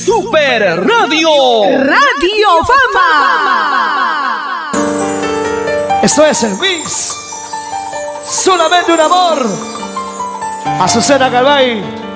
Super Radio. Radio Fama. Esto es el Mix. Solamente un amor. Azucena Calvay.